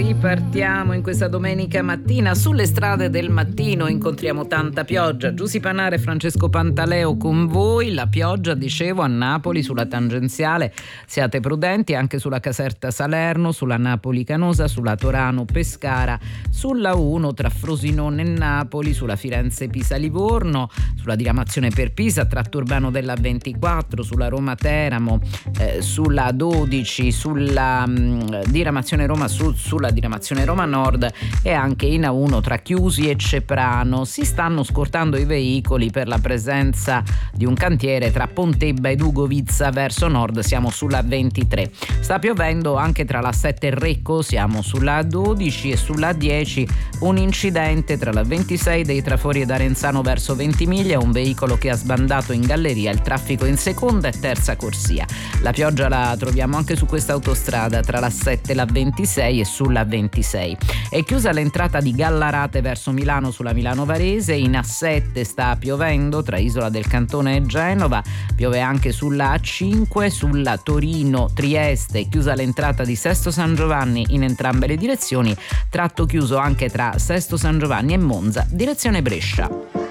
ripartiamo in questa domenica mattina. Sulle strade del mattino incontriamo tanta pioggia. Giusy Panara e Francesco Pantaleo con voi. La pioggia, dicevo, a Napoli sulla tangenziale. Siate prudenti anche sulla Caserta Salerno, sulla Napoli Canosa, sulla Torano Pescara, sulla 1 tra Frosinone e Napoli, sulla Firenze Pisa Livorno, sulla diramazione per Pisa, tratto urbano della 24, sulla Roma Teramo, sulla 12, sulla diramazione Roma Sud, sulla diramazione Roma Nord e anche in A1 tra Chiusi e Ceprano. Si stanno scortando i veicoli per la presenza di un cantiere tra Pontebba ed Ugovizza verso nord, siamo sulla 23. Sta piovendo anche tra la 7 e Recco, siamo sulla 12 e sulla 10 un incidente tra la 26 dei Trafori ed Arenzano verso Ventimiglia, un veicolo che ha sbandato in galleria, il traffico in seconda e terza corsia. La pioggia la troviamo anche su questa autostrada tra la 7 e la 26 e sulla 26. È chiusa l'entrata di Gallarate verso Milano sulla Milano Varese, in A7 sta piovendo tra Isola del Cantone e Genova, piove anche sulla A5, sulla Torino Trieste è chiusa l'entrata di Sesto San Giovanni in entrambe le direzioni, tratto chiuso anche tra Sesto San Giovanni e Monza direzione Brescia.